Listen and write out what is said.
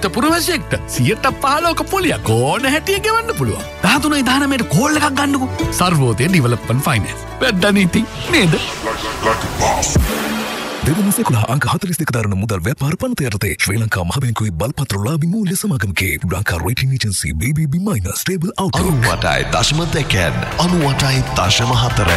ජ්‍යෙෂ්ඨ පුරවැසියෙක්ට 15% පොලියක් ඕන හැටිය ගෙවන්න පුළුවන්. 13 කෝල් එකක් ගන්නකො. Sarvodaya development finance. වැඩනීති නේද? දෙවන සෙකුලා අංක 42 දරන මුදල් ව්‍යාපාර පනත යටතේ ශ්‍රී ලංකා මහ බැංකුවේ බලපත්‍රලාභී මූල්‍ය සමාගමකේ Lanka rating agency BBB- stable Outlook 98.2 98.4